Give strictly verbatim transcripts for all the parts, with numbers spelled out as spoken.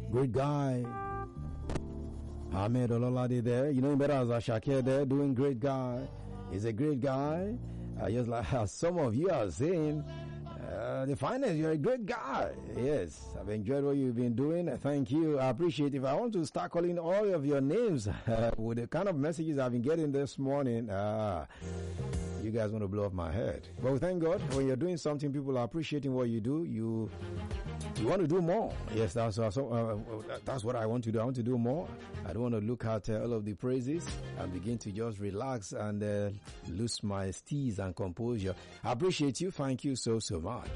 Great guy. Ahmed Ololade there. You know him better as Ashake there, doing great guy. He's a great guy. Uh, just like how some of you are saying, uh, the finest, you're a great guy. Yes, I've enjoyed what you've been doing. Uh, thank you. I appreciate it. If I want to start calling all of your names uh, with the kind of messages I've been getting this morning, uh, you guys want to blow up my head. But we thank God when you're doing something, people are appreciating what you do. You you want to do more. Yes, that's uh, so, uh, that's what I want to do. I want to do more. I don't want to look at uh, all of the praises and begin to just relax and uh, lose my steez and composure. I appreciate you. Thank you so, so much.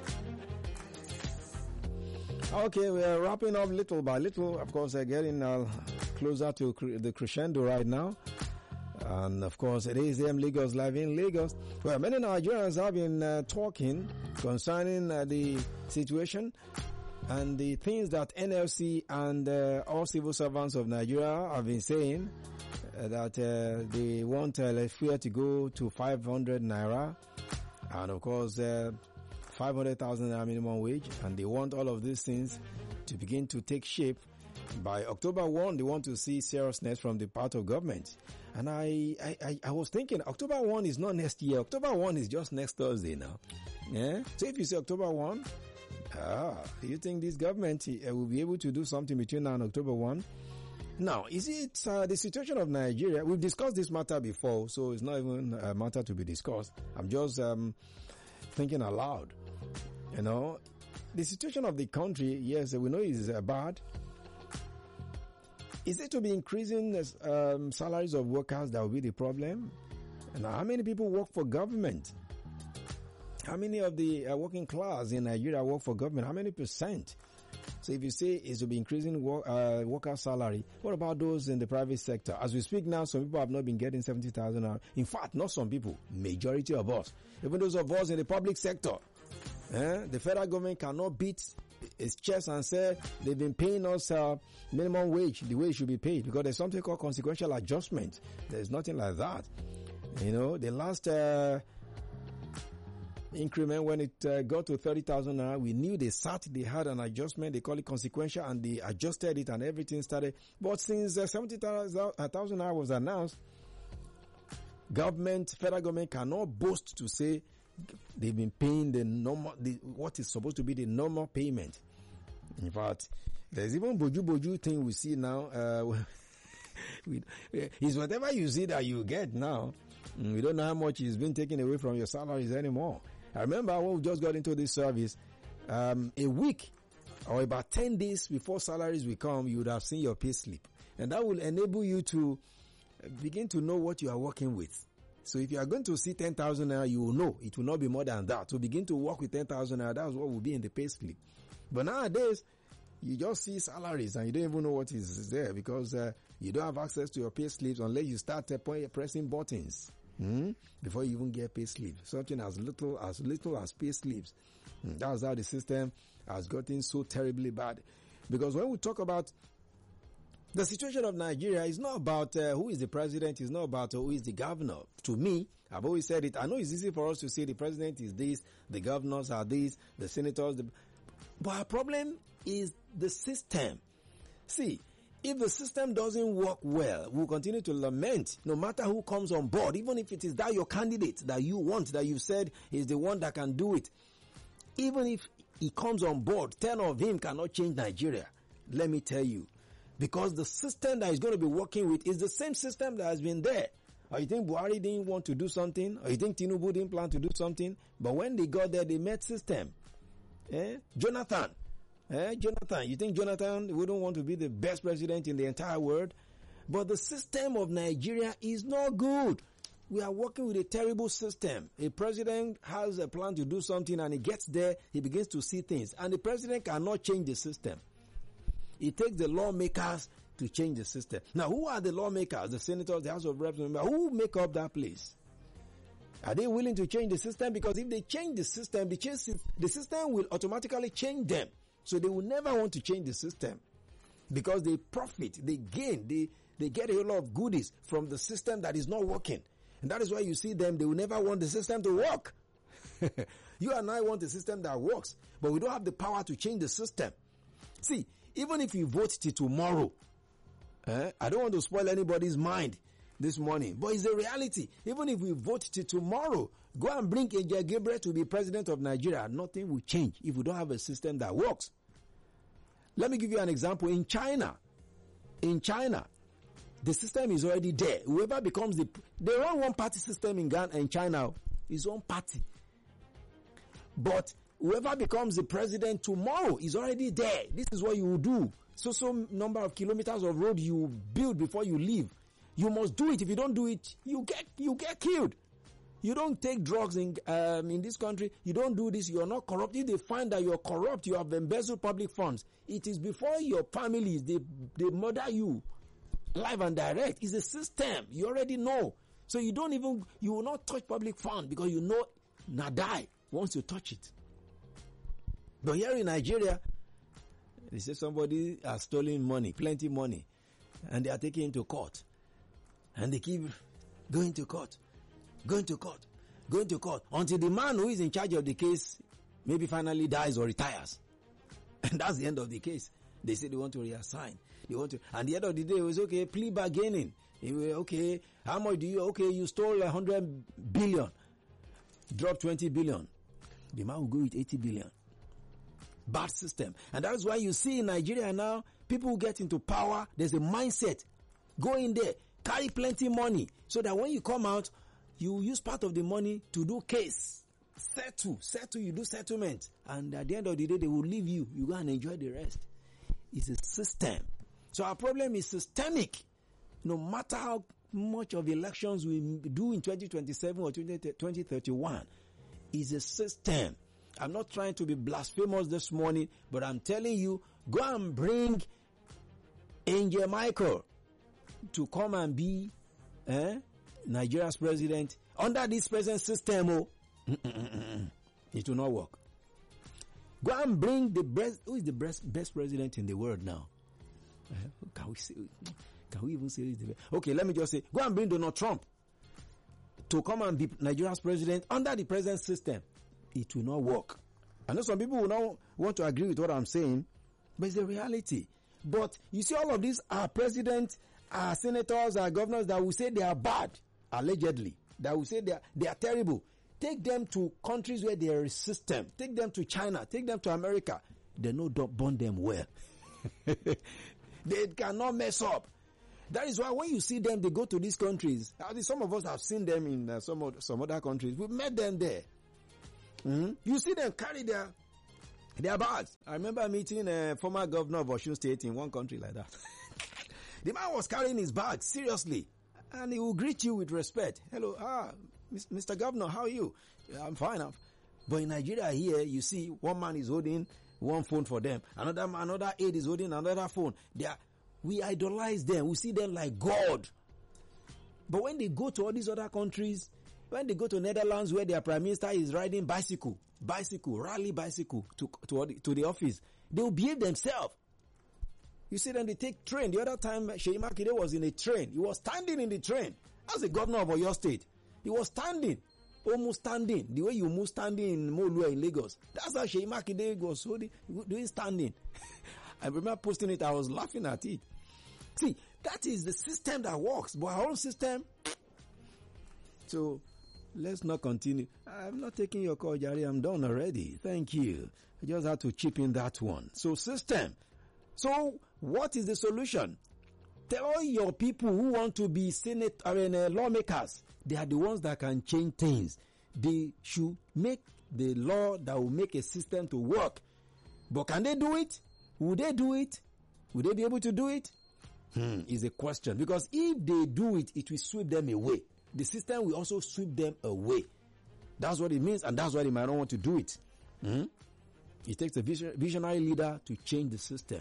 Okay, we are wrapping up little by little. Of course, uh, getting uh, closer to cre- the crescendo right now. And of course, it is A M Lagos Live in Lagos. Well, many Nigerians have been uh, talking concerning uh, the situation and the things that N L C and uh, all civil servants of Nigeria have been saying, uh, that uh, they want uh, fuel to go to five hundred naira, and of course, uh, five hundred thousand naira minimum wage, and they want all of these things to begin to take shape. By October first, they want to see seriousness from the part of government. And I, I, I was thinking October first is not next year. October first is just next Thursday now. Yeah. So if you say October first, ah, you think this government uh, will be able to do something between now and October first? Now, is it uh, the situation of Nigeria? We've discussed this matter before, so it's not even a matter to be discussed. I'm just um, thinking aloud. You know, the situation of the country, yes, we know is uh, bad. Is it to be increasing um, salaries of workers that will be the problem? And how many people work for government? How many of the uh, working class in Nigeria work for government? How many percent? So if you say it's to be increasing work, uh, worker salary, what about those in the private sector? As we speak now, some people have not been getting seventy thousand naira. In fact, not some people, majority of us, even those of us in the public sector. Eh? The federal government cannot beat its chest and say they've been paying us uh, minimum wage the way it should be paid, because there's something called consequential adjustment. There's nothing like that. You know, the last uh, increment, when it uh, got to thirty thousand naira, we knew they sat, they had an adjustment, they call it consequential, and they adjusted it and everything started. But since uh, seventy thousand naira was announced, government, federal government cannot boast to say they've been paying the normal, the, what is supposed to be the normal payment. In fact, there's even boju boju thing we see now. Uh, we, it's whatever you see that you get now. We don't know how much is being taken away from your salaries anymore. I remember when we just got into this service, um, a week or about ten days before salaries will come, you would have seen your pay slip, and that will enable you to begin to know what you are working with. So if you are going to see ten thousand naira, you will know it will not be more than that. So begin to work with ten thousand naira. That's what will be in the pay slip. But nowadays, you just see salaries and you don't even know what is there, because uh, you don't have access to your pay slips unless you start uh, pressing buttons hmm, before you even get pay slip. Something as little as little as pay slips. Mm, that's how the system has gotten so terribly bad. Because when we talk about the situation of Nigeria, is not about uh, who is the president, it's not about uh, who is the governor. To me, I've always said it. I know it's easy for us to say the president is this, the governors are this, the senators, the... but our problem is the system. See, if the system doesn't work well, we'll continue to lament no matter who comes on board, even if it is that your candidate that you want, that you said is the one that can do it. Even if he comes on board, ten of him cannot change Nigeria. Let me tell you. Because the system that is going to be working with is the same system that has been there. Or you think Buhari didn't want to do something? Or you think Tinubu didn't plan to do something? But when they got there, they met system. Eh? Jonathan. Eh? Jonathan. You think Jonathan wouldn't want to be the best president in the entire world? But the system of Nigeria is not good. We are working with a terrible system. A president has a plan to do something and he gets there, he begins to see things. And the president cannot change the system. It takes the lawmakers to change the system. Now, who are the lawmakers? The senators, the House of Representatives. Who make up that place? Are they willing to change the system? Because if they change the system, the, change, the system will automatically change them. So they will never want to change the system. Because they profit, they gain, they, they get a lot of goodies from the system that is not working. And that is why you see them, they will never want the system to work. You and I want a system that works, but we don't have the power to change the system. See, even if you vote till tomorrow, eh, I don't want to spoil anybody's mind this morning, but it's a reality. Even if we vote till tomorrow, go and bring A J Gabriel to be president of Nigeria, nothing will change if we don't have a system that works. Let me give you an example. In China, in China, the system is already there. Whoever becomes the, they run one party system in Ghana and China, is one party. But whoever becomes the president tomorrow is already there. This is what you will do. So, so number of kilometers of road you build before you leave. You must do it. If you don't do it, you get, you get killed. You don't take drugs in, um, in this country. You don't do this. You are not corrupt. If they find that you are corrupt, you have embezzled public funds. It is before your families, they, they murder you. Live and direct. It's a system. You already know. So you don't even, you will not touch public fund because you know, now die once you touch it. But here in Nigeria, they say somebody has stolen money, plenty money, and they are taken to court. And they keep going to court, going to court, going to court, until the man who is in charge of the case maybe finally dies or retires. And that's the end of the case. They say they want to reassign. They want to, and the end of the day, it was okay, plea bargaining. Okay, how much do you, okay, you stole a hundred billion, drop twenty billion. The man will go with eighty billion. Bad system. And that's why you see in Nigeria now, people get into power, there's a mindset. Go in there, carry plenty money, so that when you come out, you use part of the money to do case. Settle, settle, you do settlement. And at the end of the day, they will leave you. You go and enjoy the rest. It's a system. So our problem is systemic. No matter how much of elections we do in twenty twenty-seven or twenty thirty-one, it's a system. I'm not trying to be blasphemous this morning, but I'm telling you, go and bring Angel Michael to come and be eh, Nigeria's president under this present system. Oh, it will not work. Go and bring the best. Who is the best best president in the world now? Uh, can we say? Can we even say it's the best? Okay, let me just say, go and bring Donald Trump to come and be Nigeria's president under the present system. It will not work. I know some people will not want to agree with what I'm saying, but it's the reality. But you see, all of these are presidents, are senators, are governors that will say they are bad, allegedly, that will say they are, they are terrible. Take them to countries where there is system. Take them to China. Take them to America. They know don't burn them well. They cannot mess up. That is why when you see them, they go to these countries. I mean, some of us have seen them in uh, some of, some other countries. We've met them there. Mm-hmm. You see them carry their their bags. I remember meeting a former governor of Osun State in one country like that. The man was carrying his bag, seriously. And he will greet you with respect. Hello, ah, Mister Governor, how are you? Yeah, I'm fine. I'm... But in Nigeria here, you see one man is holding one phone for them. Another another aide is holding another phone. They are, we idolize them. We see them like God. But when they go to all these other countries, when they go to Netherlands where their prime minister is riding bicycle, bicycle, rally bicycle to, to, to the office, they will behave themselves. You see them, they take train. The other time, Seyi Makinde was in a train. He was standing in the train. As the governor of Oyo State. He was standing. Almost standing. The way you move standing in Molue in Lagos. That's how Seyi Makinde was holding, doing standing. I remember posting it. I was laughing at it. See, that is the system that works. But our own system... So... Let's not continue. I'm not taking your call, Jari. I'm done already. Thank you. I just had to chip in that one. So system. So what is the solution? Tell your people who want to be senate, I mean, uh, lawmakers. They are the ones that can change things. They should make the law that will make a system to work. But can they do it? Would they do it? Would they be able to do it? Hmm, is a question. Because if they do it, it will sweep them away. The system will also sweep them away. That's what it means, and that's why they might not want to do it. Mm-hmm. It takes a visionary leader to change the system.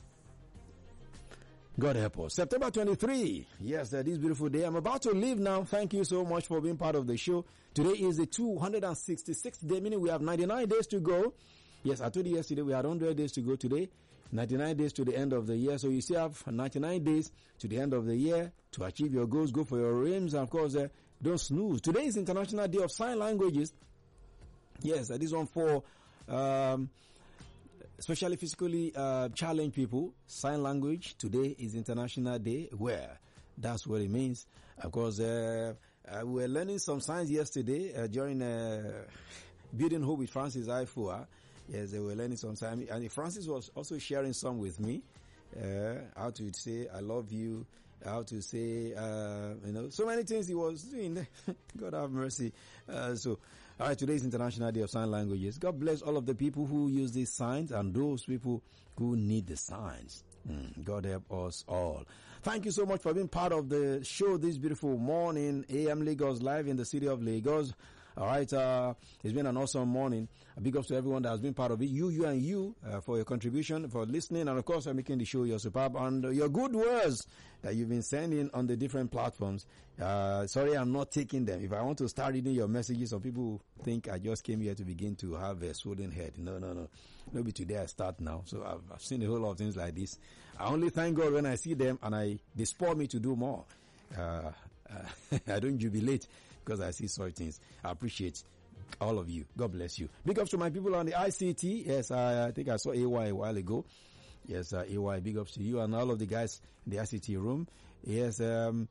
God help us. September twenty-third. Yes, uh, this beautiful day. I'm about to leave now. Thank you so much for being part of the show. Today is the two hundred sixty-sixth day, meaning we have ninety-nine days to go. Yes, I told you yesterday we had one hundred days to go today. ninety-nine days to the end of the year. So you still have ninety-nine days to the end of the year to achieve your goals, go for your aims, and of course, uh, don't snooze. Today is International Day of Sign Languages. Yes, uh, this one for um, especially physically uh, challenged people. Sign language today is International Day. Where that's what it means. Of course, uh, uh, we were learning some signs yesterday uh, during uh, Building Hope with Francis Ifua. Yes, they were learning some time, and Francis was also sharing some with me. Uh, how to say I love you, how to say uh, you know, so many things he was doing. God have mercy. Uh, so, all right, today is International Day of Sign Languages. God bless all of the people who use these signs and those people who need the signs. Mm, God help us all. Thank you so much for being part of the show this beautiful morning. A M Lagos live in the city of Lagos. All right, uh, it's been an awesome morning. A big up to everyone that has been part of it. You, you, and you uh, for your contribution, for listening, and of course for making the show. You're superb, and uh, your good words that you've been sending on the different platforms. Uh, sorry, I'm not taking them. If I want to start reading your messages, some people think I just came here to begin to have a swollen head. No, no, no. Maybe today I start now. So I've, I've seen a whole lot of things like this. I only thank God when I see them, and I they spur me to do more. Uh, uh, I don't jubilate because I see such things. I appreciate all of you. God bless you. Big ups to my people on the I C T. Yes, I, I think I saw A Y a while ago. Yes, uh, A Y, big ups to you and all of the guys in the I C T room. Yes, um,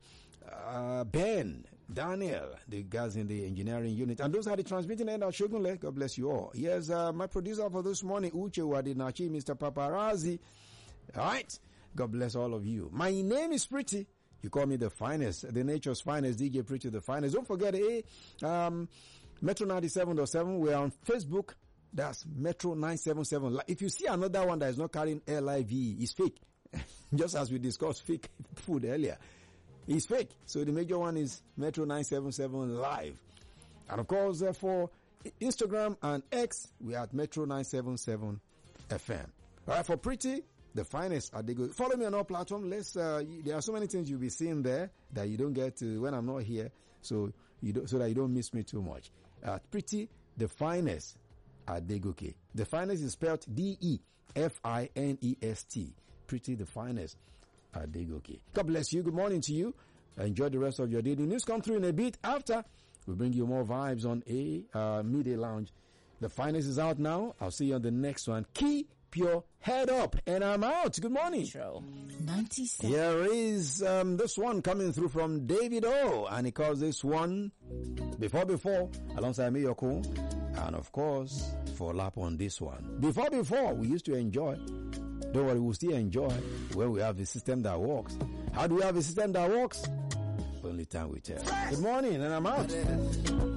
uh, Ben, Daniel, the guys in the engineering unit. And those are the transmitting end of Shogunle. God bless you all. Yes, uh, my producer for this morning, Uche Wadinachi, Mister Paparazzi. All right. God bless all of you. My name is Pretty. You call me the finest, the nature's finest, D J Pretty, the finest. Don't forget, eh, um, Metro ninety-seven point seven. We're on Facebook. That's Metro nine seven seven. If you see another one that is not carrying L I V E, it's fake. Just as we discussed fake food earlier. It's fake. So the major one is Metro nine seven seven Live. And of course, uh, for Instagram and X, we are at Metro nine seven seven F M. All right, for Pretty, the finest at the good. Follow me on all platforms. Let's. Uh, there are so many things you'll be seeing there that you don't get to when I'm not here, so you don't, so that you don't miss me too much. Uh, Pretty, the finest at Degoke. The finest is spelled D E F I N E S T. Pretty, the finest at Degoke. God bless you. Good morning to you. Enjoy the rest of your day. The news come through in a bit. After we bring you more vibes on a uh, midday lounge. The finest is out now. I'll see you on the next one. Keep your head up, and I'm out. Good morning. Show ninety-seven. Here is um, this one coming through from David O, and he calls this one Before Before, alongside Miyoko, and of course, for lap on this one. Before Before, we used to enjoy. Don't worry, we'll still enjoy when we have a system that works. How do we have a system that works? Only time will tell. Good morning, and I'm out.